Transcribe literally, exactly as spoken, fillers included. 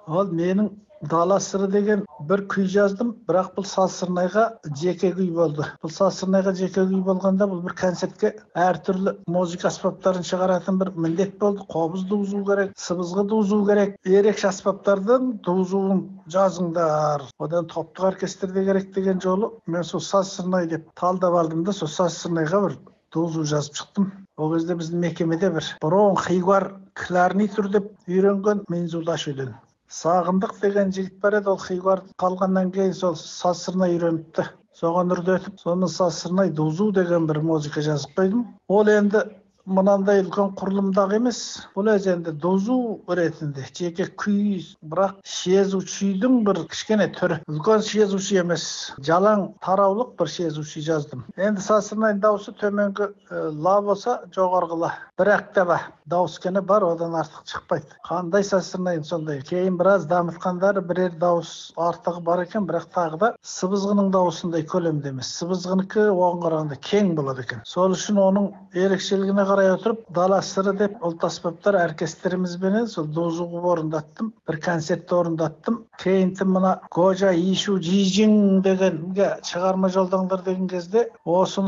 Ал менің Дала сыры деген бір күй жаздым, бірақ бұл Сазсырнайға жеке күй болды. Бұл Сазсырнайға жеке күй болғанда бұл бір концертке әртүрлі музыка аспаптарын шығаратын бір міндет болды. Қобыз туғызу керек, сыбызғы туғызу керек. Ерекше аспаптардан туғызуын жазыңдар. Одан топтық оркестр де керек деген жолы мен сол Сазсырнай деп талдап алдым да сол Сазсырнайға бір туғызу жазып шықтым. Ол кезде біздің мекемеде бір бұрын Хигуар кларнет деп үйренген Мензулаш өлең. Сағындық деген жігіт бар еді, ол Хигуар қалғаннан кейін сол Сазсырнай үйреніпті. Соған үрдетіп, соны Сазсырнай дузу деген бір музыка жазып қойдым. Ол енді мынандай үлкен құрылымдағы емес, бұл енді дозу ретінде жеке күй, бірақ шезушийдің бір кішкене түрі. Үлкен шезуший емес, жалаң тараулық бір шезуший жаздым. Енді Сазсырнайдың дауысы төменгі ла болса, жоғарғы ла. Бірақ та ба, дауыс кені бар, одан артық шықпайды. Қандай Сазсырнайдың сондай. Кейін біраз дамытқандары бірер дауыс артығы бар екен, бірақ тағы да сыбызғының дауысындай көлемде емес. Сыбызғыныкі оған қарағанда кең болады екен. Сол үшін оның ерекшелігіне қарай отырып, Дала сыры деп ұлт аспаптар оркестрімізбенен сол дозуғы орындаттым, бір концертті орындаттым. Кейін мына Гожа Ишу Жижин дегенге шығарма жолдаңдар деген кезде осыны